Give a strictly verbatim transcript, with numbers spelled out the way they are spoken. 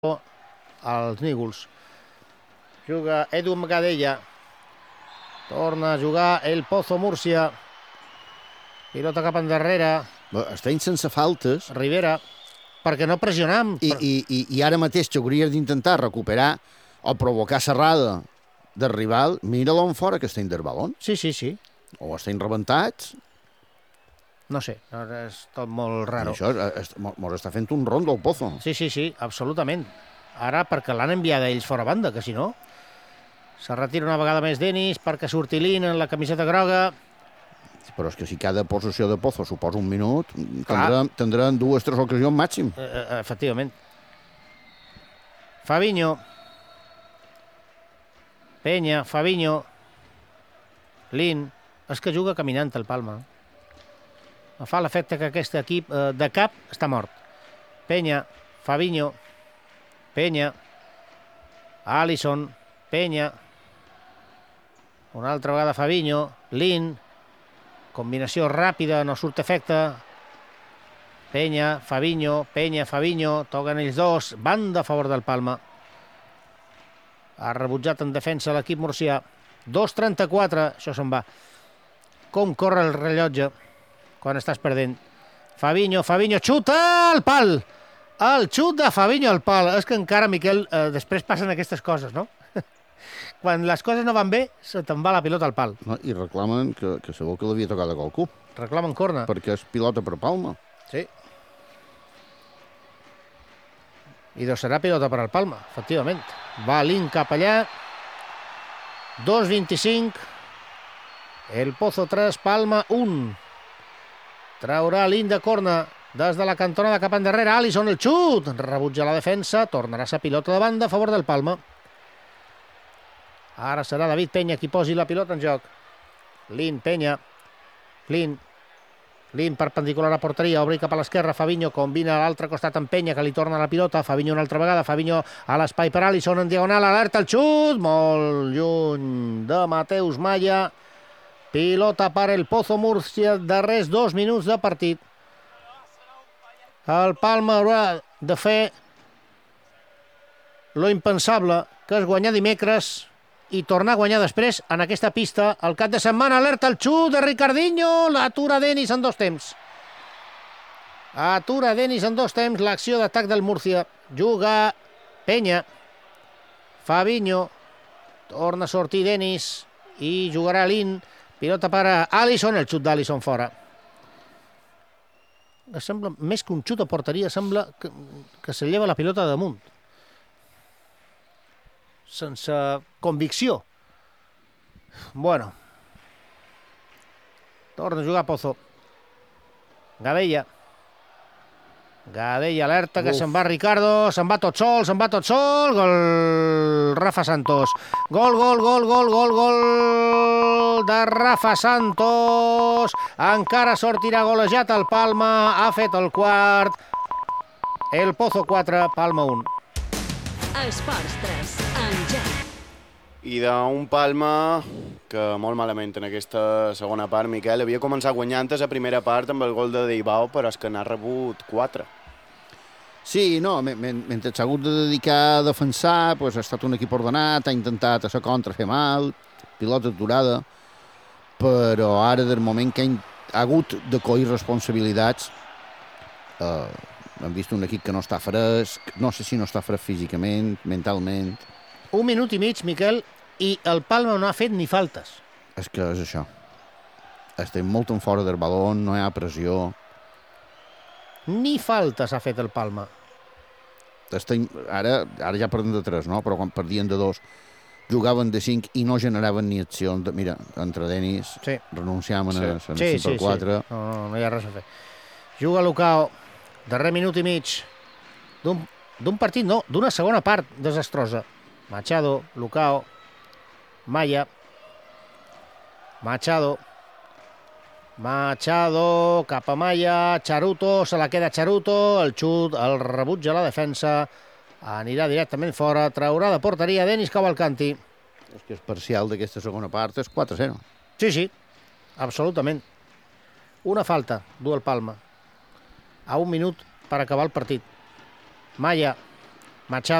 als Nígols. Juga Edu Gadella. Torna a jugar el Pozo Múrcia. Pilota cap endarrere. Estem sense faltes. Rivera, perquè no pressionam. I, i, i, i ara mateix que hauries d'intentar recuperar o provocar serrada del rival. Mira-lo en fora, que estem del balón. Sí, sí, sí. O estem rebentats. No sé, és tot molt raro. I això mos està fent un rondo al Pozo. Sí, sí, sí, absolutament. Ara perquè l'han enviat ells fora banda, que si no... Se retira una vegada més Denis perquè surti Lin en la camiseta groga. Però és que si cada possessió de Pozo suposa un minut, tindrem, tindrem dues, tres ocasions màxim. Eh, efectivament. Fabinho. Peña, Fabinho. Lin. És que juga caminant el Palma. Em fa l'efecte que aquest equip eh, de cap està mort. Peña, Fabinho. Peña. Alisson. Peña. Una altra vegada Fabinho. Lin. Combinació ràpida, no surt efecte. Peña, Fabinho, Peña, Fabinho. Toquen ells dos. Banda a favor del Palma. Ha rebutjat en defensa l'equip murcià. dos trenta-quatre. Això se'n va. Com corre el rellotge quan estàs perdent. Fabinho, Fabinho, xuta al pal! El xut de Fabinho al pal. És que encara, Miquel, eh, després passen aquestes coses, no? Quan les coses no van bé, se te'n va la pilota al pal. No, I reclamen que, que segur que l'havia tocat a qualcú. Reclamen corna. Perquè és pilota per Palma. Sí. I doncs serà pilota per al Palma, efectivament. Va Lin cap allà. dos vint-i-cinc. El Pozo tres, Palma un. Traurà Lin de corna des de la cantonada cap endarrere. Alisson, el xut. Rebutja la defensa. Tornarà a ser pilota de banda a favor del Palma. Ara serà David Peña qui posi la pilota en joc. Lin, Peña. Lin. Lin perpendicular a porteria, obri cap a l'esquerra. Fabinho combina a l'altre costat amb Peña, que li torna la pilota. Fabinho una altra vegada. Fabinho a l'espai per Alisson en diagonal. Alerta el xut. Molt lluny de Mateus Maya. Pilota per el Pozo Múrcia. Darrers dos minuts de partit. El Palma haurà de fer lo impensable, que és guanyar dimecres i tornar a guanyar després en aquesta pista. El cap de setmana, alerta el xut de Ricardinho, l'atura Denis en dos temps. Atura Denis en dos temps l'acció d'atac del Múrcia. Juga Peña. Fabinho. Torna a sortir Denis i jugarà Lin. Pilota per a Alisson, el xut d'Alisson fora. Sembla, més que un xut a porteria, sembla que, que se lleva la pilota damunt. Sense convicció. Bueno. Torna a jugar Pozo. Gadella. Gadella alerta que se'n va Ricardo, se'n va tot sol, se'n va tot sol. Gol Rafa Santos. Gol, gol, gol, gol, gol, gol de Rafa Santos. Encara sortirà golejat el Palma. Ha fet el quart. El Pozo quatre, Palma un. Esports tres, en Jan. I d'un Palma que molt malament en aquesta segona part, Miquel, havia començat guanyant a la primera part amb el gol de Deibao, però és que n'ha rebut quatre. Sí, no, mentre s'ha hagut de dedicar a defensar, pues, ha estat un equip ordenat, ha intentat a la contra fer mal, pilota aturada, però ara, del moment que ha hagut de coir responsabilitats, eh, hem vist un equip que no està fresc, no sé si no està fresc físicament, mentalment. Un minut i mig, Miquel, i el Palma no ha fet ni faltes. És que és això. Estem molt en fora del baló, no hi ha pressió. Ni faltes ha fet el Palma. Estem, ara, ara ja perdem de tres, no? Però quan perdien de dos, jugaven de cinc i no generaven ni acció. Mira, entre Denis, sí. renunciaven sí. a la sí, cinc per quatre. Sí, sí. No, no, no hi ha res a fer. Juga Lucao. Darrer minut i mig d'un partit, no, d'una segona part desastrosa. Machado, Lucao, Maya, Machado, Machado, cap a Maya, Charuto, se la queda Charuto, el xut, el rebutja la defensa, anirà directament fora, traurà de porteria Denis Cavalcanti. És que és parcial d'aquesta segona part, és quatre a zero. Sí, sí, absolutament. Una falta, du el Palma. A un minut per acabar el partit. Maya, Machado